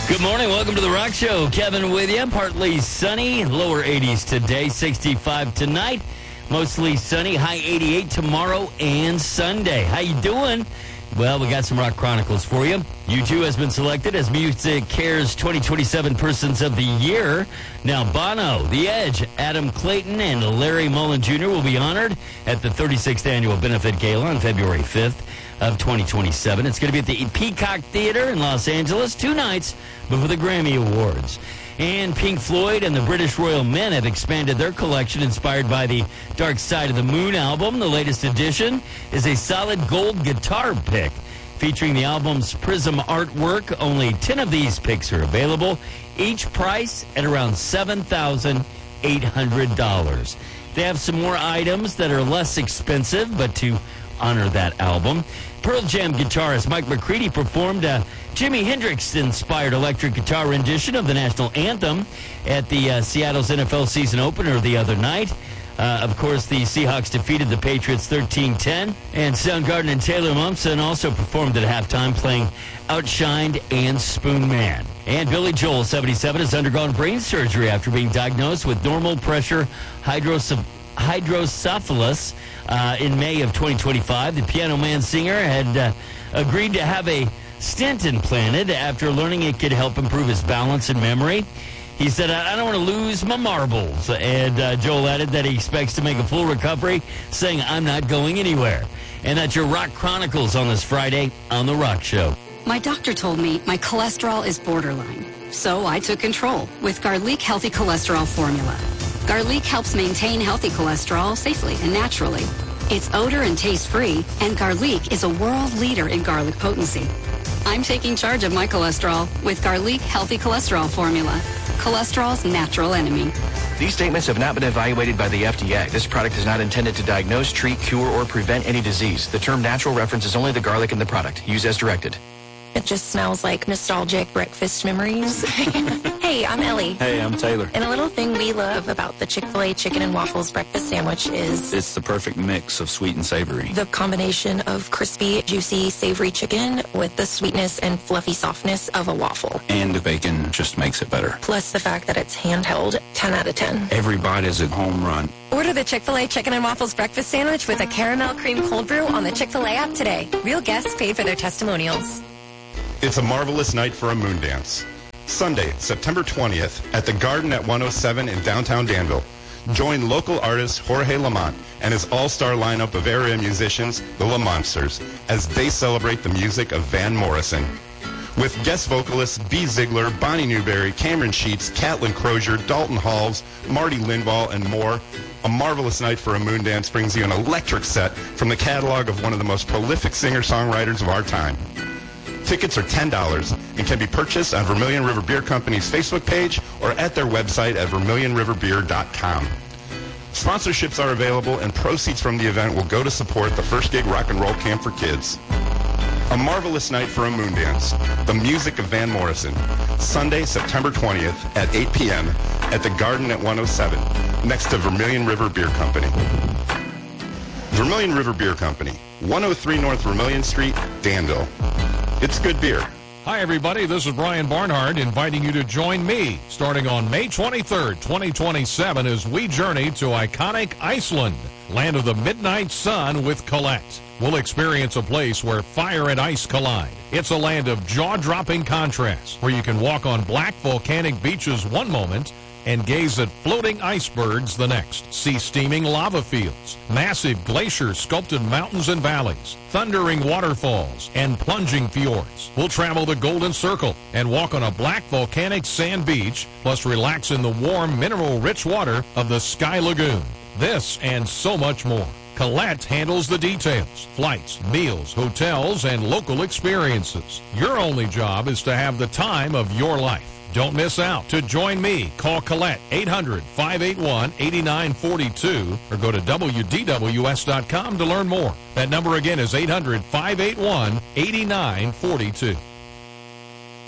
Good morning. Welcome to the Rock Show. Kevin with you. Partly sunny, lower 80s today, 65 tonight. Mostly sunny, high 88 tomorrow and Sunday. How you doing? Well, we got some Rock Chronicles for you. U2 has been selected as Music Cares 2027 Persons of the Year. Now, Bono, The Edge, Adam Clayton, and Larry Mullen Jr. will be honored at the 36th Annual Benefit Gala on February 5th of 2027. It's going to be at the Peacock Theater in Los Angeles 2 nights before the Grammy Awards. And Pink Floyd and the British Royal Men have expanded their collection inspired by the Dark Side of the Moon album. The latest edition is a solid gold guitar pick featuring the album's Prism artwork. Only 10 of these picks are available, each price at around $7,800. They have some more items that are less expensive, but to honor that album. Pearl Jam guitarist Mike McCready performed a Jimi Hendrix-inspired electric guitar rendition of the national anthem at the Seattle's NFL season opener the other night. Of course, the Seahawks defeated the Patriots 13-10, and Soundgarden and Taylor Momsen also performed at halftime playing Outshined and Spoon Man. And Billy Joel, 77, has undergone brain surgery after being diagnosed with normal pressure hydrocephalus in May of 2025. The Piano Man singer had agreed to have a stent implanted after learning it could help improve his balance and memory. He said, I don't want to lose my marbles. And Joel added that he expects to make a full recovery, saying, I'm not going anywhere. And that's your Rock Chronicles on this Friday on The Rock Show. My doctor told me my cholesterol is borderline. So I took control with Garlic Healthy Cholesterol Formula. Garlic helps maintain healthy cholesterol safely and naturally. It's odor and taste-free, and Garlic is a world leader in garlic potency. I'm taking charge of my cholesterol with Garlic Healthy Cholesterol Formula, cholesterol's natural enemy. These statements have not been evaluated by the FDA. This product is not intended to diagnose, treat, cure, or prevent any disease. The term natural references only the garlic in the product. Use as directed. It just smells like nostalgic breakfast memories. Hey, I'm Ellie. Hey, I'm Taylor. And a little thing we love about the Chick-fil-A chicken and waffles breakfast sandwich is It's the perfect mix of sweet and savory. the combination of crispy, juicy, savory chicken with the sweetness and fluffy softness of a waffle. And the bacon just makes it better. Plus the fact that it's handheld, 10 out of 10. Every bite is a home run. Order the Chick-fil-A Chicken and Waffles breakfast sandwich with a caramel cream cold brew on the Chick-fil-A app today. Real guests paid for their testimonials. It's a marvelous night for a moon dance. Sunday, September 20th, at the Garden at 107 in downtown Danville. Join local artist Jorge Lamont and his all-star lineup of area musicians, the La Monsters, as they celebrate the music of Van Morrison. With guest vocalists B. Ziegler, Bonnie Newberry, Cameron Sheets, Catlin Crozier, Dalton Halls, Marty Lindvall, and more, a marvelous night for a moon dance brings you an electric set from the catalog of one of the most prolific singer-songwriters of our time. Tickets are $10 and can be purchased on Vermilion River Beer Company's Facebook page or at their website at vermilionriverbeer.com. Sponsorships are available and proceeds from the event will go to support the First Gig Rock and Roll Camp for Kids. A marvelous night for a moon dance. The music of Van Morrison. Sunday, September 20th at 8 p.m. at the Garden at 107 next to Vermilion River Beer Company. Vermilion River Beer Company, 103 North Vermilion Street, Danville. It's good beer. Hi, everybody. This is Brian Barnhart inviting you to join me starting on May 23rd, 2027 as we journey to iconic Iceland, land of the midnight sun with Colette. We'll experience a place where fire and ice collide. It's a land of jaw-dropping contrasts where you can walk on black volcanic beaches one moment and gaze at floating icebergs the next. See steaming lava fields, massive glacier-sculpted mountains and valleys, thundering waterfalls, and plunging fjords. We'll travel the Golden Circle and walk on a black volcanic sand beach, plus relax in the warm, mineral-rich water of the Sky Lagoon. This and so much more. Colette handles the details, flights, meals, hotels, and local experiences. Your only job is to have the time of your life. Don't miss out. To join me, call Colette 800-581-8942 or go to WDWS.com to learn more. That number again is 800-581-8942.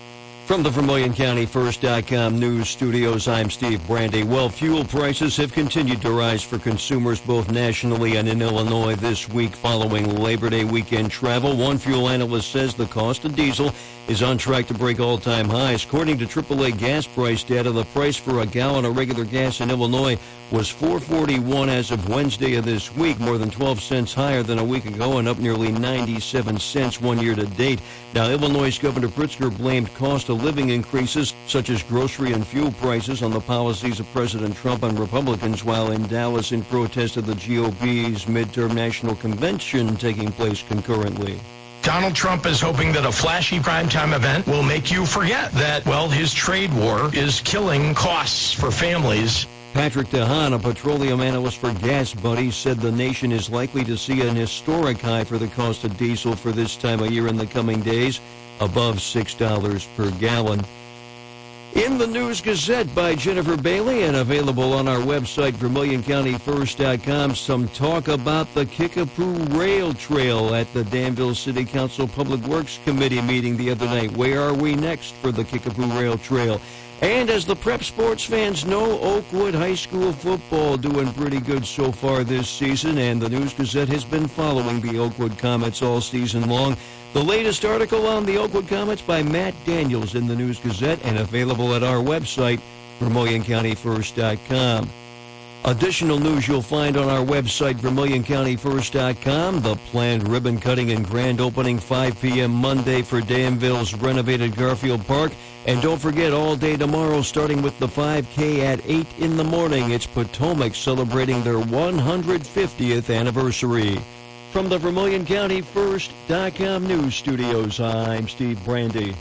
From the VermilionCountyFirst.com news studios, I'm Steve Brandy. Well, fuel prices have continued to rise for consumers both nationally and in Illinois this week following Labor Day weekend travel. One fuel analyst says the cost of diesel is on track to break all-time highs. According to AAA gas price data, the price for a gallon of regular gas in Illinois was $4.41 as of Wednesday of this week, more than 12 cents higher than a week ago and up nearly 97 cents 1 year to date. Now, Illinois Governor Pritzker blamed cost of living increases such as grocery and fuel prices on the policies of President Trump and Republicans, while in Dallas in protest of the GOP's midterm national convention taking place concurrently. Donald Trump is hoping that a flashy primetime event will make you forget that, well, his trade war is killing costs for families. Patrick DeHaan, a petroleum analyst for Gas Buddy, said the nation is likely to see an historic high for the cost of diesel for this time of year in the coming days, above $6 per gallon. In the News Gazette by Jennifer Bailey and available on our website, VermilionCountyFirst.com, some talk about the Kickapoo Rail Trail at the Danville City Council Public Works Committee meeting the other night. Where are we next for the Kickapoo Rail Trail? And as the prep sports fans know, Oakwood High School football doing pretty good so far this season, and the News Gazette has been following the Oakwood Comets all season long. The latest article on the Oakwood Comets by Matt Daniels in the News Gazette and available at our website, VermilionCountyFirst.com. Additional news you'll find on our website, VermilionCountyFirst.com. The planned ribbon cutting and grand opening 5 p.m. Monday for Danville's renovated Garfield Park. And don't forget, all day tomorrow, starting with the 5K at 8 in the morning, it's Potomac celebrating their 150th anniversary. From the VermilionCountyFirst.com news studios, I'm Steve Brandy.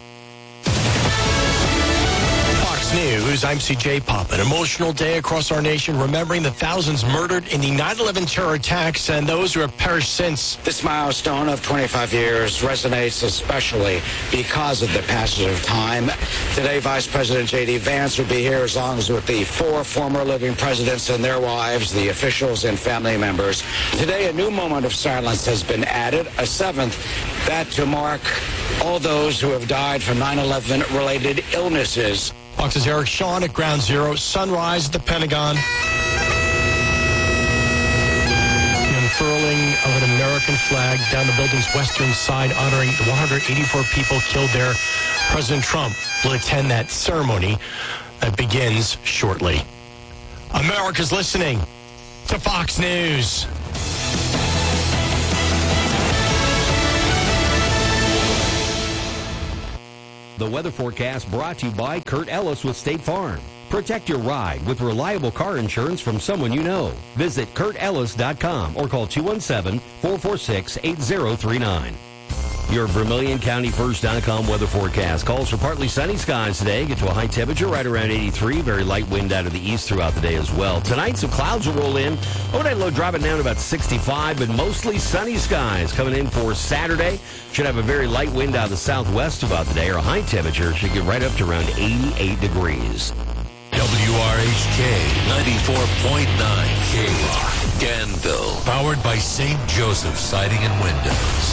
News, I'm CJ Pop. An emotional day across our nation, remembering the thousands murdered in the 9/11 terror attacks and those who have perished since. This milestone of 25 years resonates especially because of the passage of time. Today, Vice President J.D. Vance will be here as long as with the 4 former living presidents and their wives, the officials and family members. Today, a new moment of silence has been added, a 7th, that to mark all those who have died from 9/11 related illnesses. Fox's Eric Shawn at Ground Zero. Sunrise at the Pentagon. The unfurling of an American flag down the building's western side, honoring the 184 people killed there. President Trump will attend that ceremony that begins shortly. America's listening to Fox News. The weather forecast brought to you by Kurt Ellis with State Farm. Protect your ride with reliable car insurance from someone you know. Visit KurtEllis.com or call 217-446-8039. Your VermilionCountyFirst.com weather forecast calls for partly sunny skies today. Get to a high temperature right around 83. Very light wind out of the east throughout the day as well. Tonight, some clouds will roll in. Overnight low dropping down to about 65, but mostly sunny skies coming in for Saturday. Should have a very light wind out of the southwest throughout the day. Our high temperature should get right up to around 88 degrees. WRHK 94.9 K-Rock, Danville. Powered by St. Joseph Siding and Windows.